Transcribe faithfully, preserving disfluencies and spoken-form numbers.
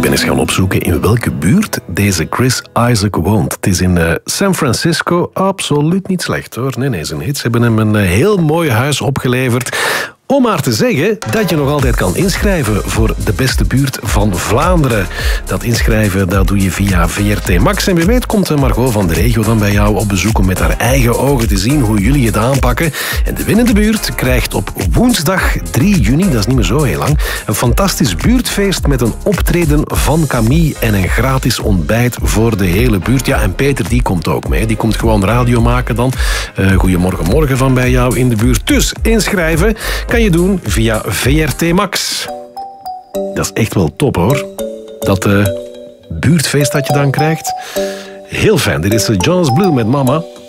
ben eens gaan opzoeken in welke buurt deze Chris Isaak woont. Het is in uh, San Francisco. Absoluut niet slecht hoor. Nee, nee, zijn hits hebben hem een uh, heel mooi huis opgeleverd. Om maar te zeggen dat je nog altijd kan inschrijven voor de beste buurt van Vlaanderen. Dat inschrijven dat doe je via V R T Max. En wie weet komt Margot van de Regio dan bij jou op bezoek om met haar eigen ogen te zien hoe jullie het aanpakken. En de winnende buurt krijgt op woensdag drie juni, dat is niet meer zo heel lang, een fantastisch buurtfeest met een optreden van Camille en een gratis ontbijt voor de hele buurt. Ja, en Peter die komt ook mee. Die komt gewoon radio maken dan. Uh, goedemorgen, morgen van bij jou in de buurt. Dus inschrijven kan je doen via V R T Max. Dat is echt wel top hoor. Dat uh, buurtfeest dat je dan krijgt. Heel fijn. Dit is Jonas Blue met Mama.